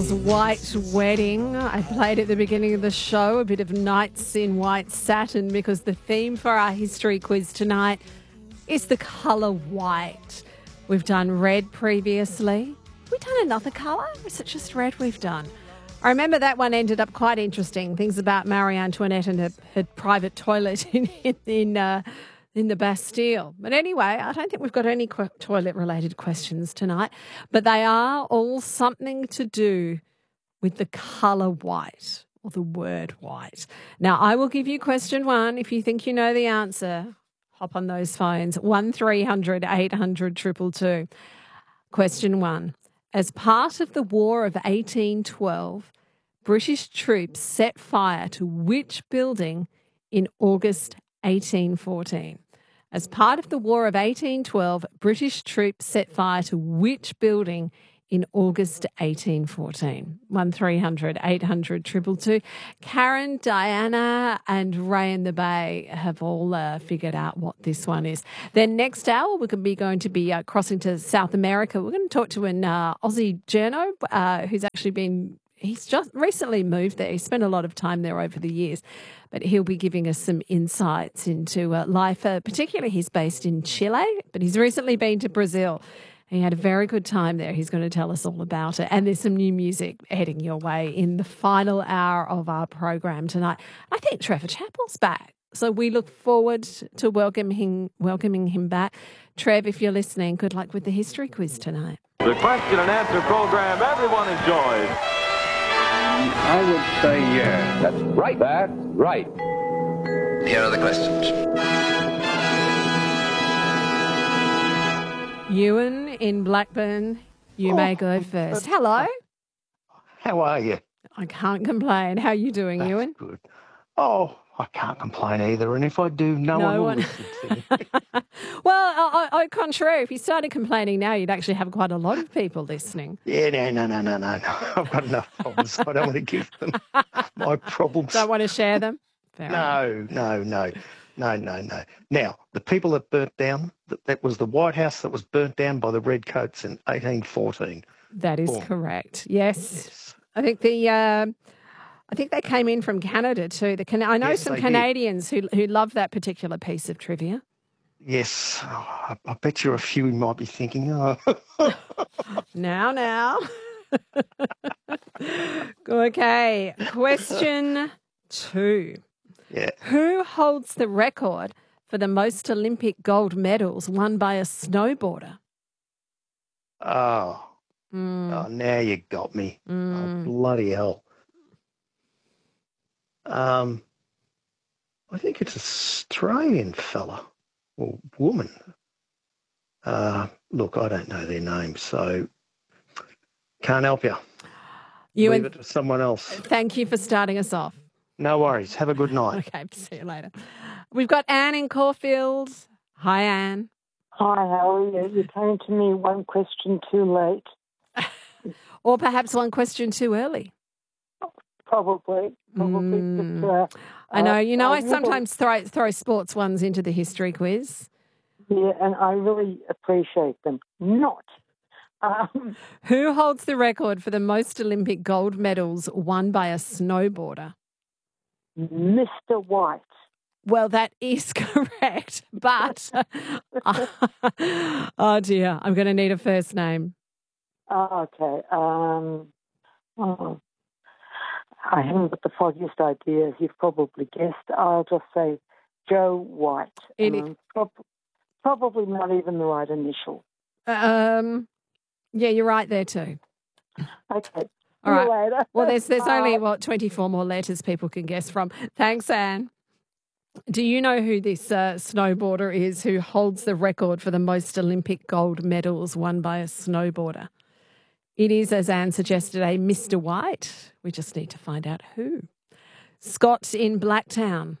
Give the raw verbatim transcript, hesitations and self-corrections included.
Beatles' White Wedding. I played at the beginning of the show a bit of Nights in White Satin because the theme for our history quiz tonight is the colour white. We've done red previously. Have we done another colour? Or is it just red we've done? I remember that one ended up quite interesting. Things about Marie Antoinette and her, her private toilet in in, in uh, in the Bastille. But anyway, I don't think we've got any qu- toilet-related questions tonight, but they are all something to do with the colour white or the word white. Now, I will give you question one. If you think you know the answer, hop on those phones, one three hundred eight hundred two two two. Question one. As part of the War of eighteen twelve, British troops set fire to which building in August eighteen fourteen? As part of the War of eighteen twelve, British troops set fire to which building in August eighteen fourteen? one three hundred eight hundred two two two. Karen, Diana and Ray in the Bay have all uh, figured out what this one is. Then next hour, we're going to be going to be uh, crossing to South America. We're going to talk to an uh, Aussie journo uh, who's actually been He's just recently moved there. He spent a lot of time there over the years, but he'll be giving us some insights into uh, life. Uh, particularly, he's based in Chile, but he's recently been to Brazil. He had a very good time there. He's going to tell us all about it. And there's some new music heading your way in the final hour of our program tonight. I think Trevor Chappell's back. So we look forward to welcoming, welcoming him back. Trev, if you're listening, good luck with the history quiz tonight. The question and answer program everyone enjoys. I would say yes. That's right. That's right. Here are the questions. Ewan in Blackburn, you Oh, may go first. Hello. How are you? I can't complain. How are you doing, That's Ewan? good. Oh, I can't complain either. And if I do, no, No one will one. listen to me. Well, au contrary, if you started complaining now, you'd actually have quite a lot of people listening. Yeah, no, no, no, no, no, no. I've got enough problems. I don't want to give them my problems. Don't want to share them? Fair enough. No, no, no, no, no, no. Now, the people that burnt down, that, that was the White House that was burnt down by the Redcoats in eighteen fourteen. That is Boom. correct. Yes. Yes. I think the... Uh, I think they came in from Canada too. The Can- I know Yes, some they did. Canadians who who love that particular piece of trivia. Yes. Oh, I, I bet you a few might be thinking, oh, Now, now. Okay. Question two. yeah. Who holds the record for the most Olympic gold medals won by a snowboarder? Oh, Mm, oh now you got me. Oh, mm. bloody hell. Um, I think it's an Australian fella or woman. Uh, look, I don't know their names, so can't help you. You Leave and it to someone else. thank you for starting us off. No worries. Have a good night. Okay, see you later. We've got Anne in Caulfield. Hi, Anne. Hi, how are you? You came to me one question too late. Or perhaps one question too early. Probably, probably. Mm. But, uh, I know. uh, You know, I really- sometimes throw throw sports ones into the history quiz. Yeah, and I really appreciate them. Not. Um, Who holds the record for the most Olympic gold medals won by a snowboarder? Mister White. Well, that is correct, but oh dear, I'm going to need a first name. Oh, okay. Um, oh, I haven't got the foggiest idea, as you've probably guessed. I'll just say Joe White. It Um, prob- probably not even the right initial. Um, yeah, you're right there too. Okay. See All right. you later. Well, there's there's only Bye. what twenty-four more letters people can guess from. Thanks, Anne. Do you know who this uh, snowboarder is who holds the record for the most Olympic gold medals won by a snowboarder? It is, as Anne suggested, a Mister White. We just need to find out who. Scott in Blacktown.